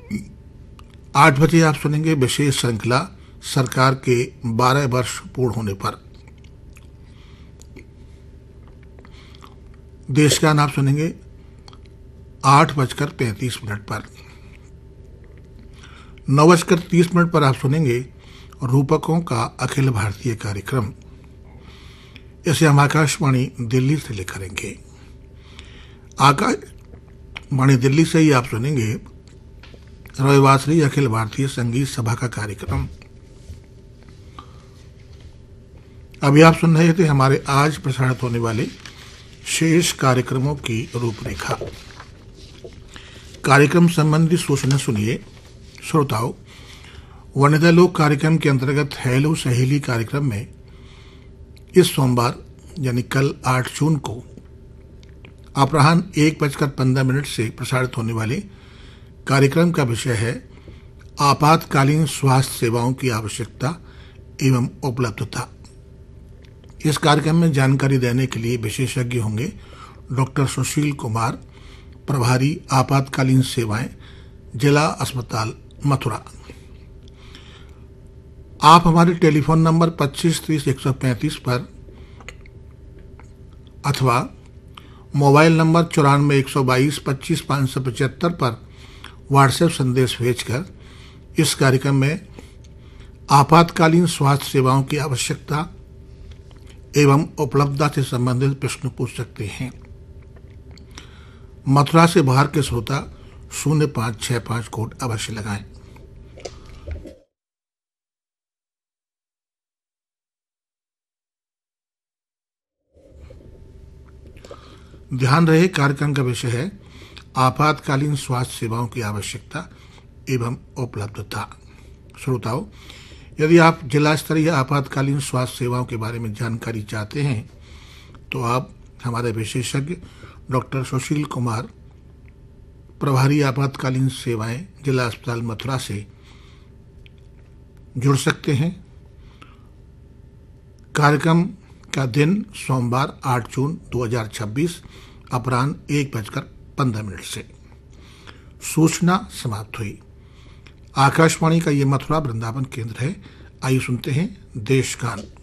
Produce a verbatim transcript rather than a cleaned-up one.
आठ बजे आप सुनेंगे विशेष श्रृंखला सरकार के बारह वर्ष पूर्ण होने पर। देश का नाम सुनेंगे आठ बजकर पैंतीस मिनट पर। नौ बजकर तीस मिनट पर आप सुनेंगे रूपकों का अखिल भारतीय कार्यक्रम। इसे हम आकाशवाणी दिल्ली से लेकर आएंगे। आकाशवाणी दिल्ली से ही आप सुनेंगे रविवासरी अखिल भारतीय संगीत सभा का कार्यक्रम। अभी आप सुन रहे थे हमारे आज प्रसारित होने वाले शेष कार्यक्रमों की रूपरेखा। कार्यक्रम संबंधी सूचना सुनिए। श्रोताओं, वनिता लोक कार्यक्रम के अंतर्गत हेलो सहेली कार्यक्रम में इस सोमवार यानी कल आठ जून को अपराह्न एक बजकर पंद्रह मिनट से प्रसारित होने वाले कार्यक्रम का विषय है आपातकालीन स्वास्थ्य सेवाओं की आवश्यकता एवं उपलब्धता। इस कार्यक्रम में जानकारी देने के लिए विशेषज्ञ होंगे डॉक्टर सुशील कुमार, प्रभारी आपातकालीन सेवाएं, जिला अस्पताल मथुरा। आप हमारे टेलीफोन नंबर पच्चीस तीस एक सौ पैंतीस पर अथवा मोबाइल नंबर चौरानवे एक सौ बाईस पच्चीस पाँच सौ पचहत्तर पर व्हाट्सएप संदेश भेजकर इस कार्यक्रम में आपातकालीन स्वास्थ्य सेवाओं की आवश्यकता एवं उपलब्धता से संबंधित प्रश्न पूछ सकते हैं। मथुरा से बाहर के श्रोता शून्य पाँच छः पाँच कोड अवश्य लगाएं। ध्यान रहे, कार्यक्रम का विषय है आपातकालीन स्वास्थ्य सेवाओं की आवश्यकता एवं उपलब्धता। श्रोताओं, यदि आप जिला स्तरीय आपातकालीन स्वास्थ्य सेवाओं के बारे में जानकारी चाहते हैं तो आप हमारे विशेषज्ञ डॉक्टर सुशील कुमार, प्रभारी आपातकालीन सेवाएं, जिला अस्पताल मथुरा से जुड़ सकते हैं। कार्यक्रम का दिन सोमवार आठ जून दो हज़ार छब्बीस अपराह्न एक बजकर पंद्रह मिनट से। सूचना समाप्त हुई। आकाशवाणी का ये मथुरा वृंदावन केंद्र है। आइए सुनते हैं देश गान।